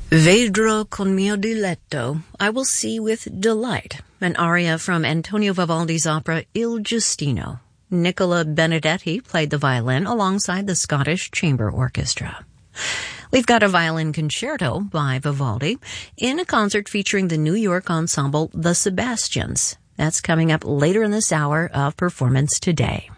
Vedrò con mio diletto, I will see with delight, an aria from Antonio Vivaldi's opera Il Giustino. Nicola Benedetti played the violin alongside the Scottish Chamber Orchestra. We've got a violin concerto by Vivaldi in a concert featuring the New York ensemble The Sebastians. That's coming up later in this hour of Performance Today.